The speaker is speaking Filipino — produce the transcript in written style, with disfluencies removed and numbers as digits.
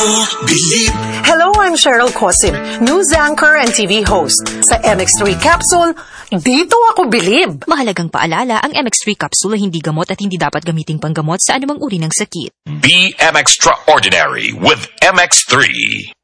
Bilib. Hello, I'm Cheryl Cosim, news anchor and TV host. Sa MX3 Capsule, dito ako bilib. Mahalagang paalala, ang MX3 capsule ay hindi gamot at hindi dapat gamiting panggamot sa anumang uri ng sakit. Be MXtraordinary with MX3.